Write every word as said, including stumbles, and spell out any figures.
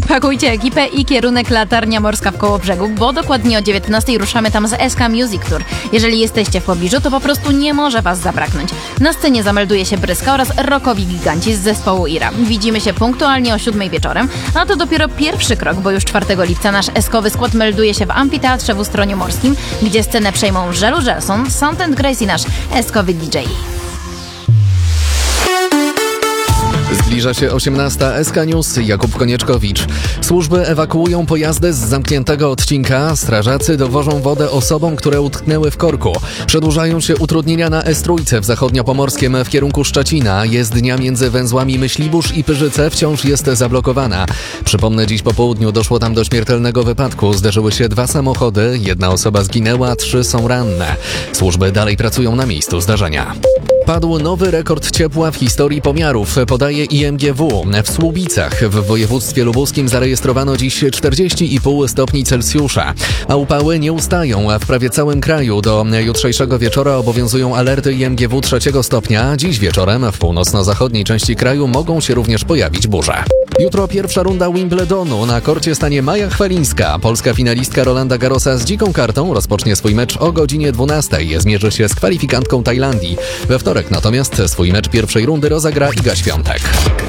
Pakujcie ekipę i kierunek Latarnia Morska w Kołobrzegu, bo dokładnie o dziewiętnastej ruszamy tam z S K Music Tour. Jeżeli jesteście w pobliżu, to po prostu nie może was zabraknąć. Na scenie zamelduje się Bryska oraz rockowi giganci z zespołu Ira. Widzimy się punktualnie o siódmej wieczorem, a to dopiero pierwszy krok, bo już czwartego lipca nasz eskowy skład melduje się w Amfiteatrze w Ustroniu Morskim, gdzie scenę przejmą Żelu Żelson, Sound and Grace i nasz eskowy D J. Zbliża się osiemnasta. S K News, Jakub Konieczkowicz. Służby ewakuują pojazdy z zamkniętego odcinka. Strażacy dowożą wodę osobom, które utknęły w korku. Przedłużają się utrudnienia na S trzy w zachodniopomorskiem w kierunku Szczecina. Jezdnia między węzłami Myślibórz i Pyrzyce wciąż jest zablokowana. Przypomnę, dziś po południu doszło tam do śmiertelnego wypadku. Zderzyły się dwa samochody, jedna osoba zginęła, trzy są ranne. Służby dalej pracują na miejscu zdarzenia. Padł nowy rekord ciepła w historii pomiarów, podaje I M G W. W Słubicach w województwie lubuskim zarejestrowano dziś czterdzieści i pół stopni Celsjusza, a upały nie ustają, a w prawie całym kraju do jutrzejszego wieczora obowiązują alerty I M G W trzeciego stopnia. Dziś wieczorem w północno-zachodniej części kraju mogą się również pojawić burze. Jutro pierwsza runda Wimbledonu. Na korcie stanie Maja Chwalińska. Polska finalistka Rolanda Garrosa z dziką kartą rozpocznie swój mecz o godzinie dwunastej. Zmierzy się z kwalifikantką Tajlandii. We wtorek natomiast swój mecz pierwszej rundy rozegra Iga Świątek.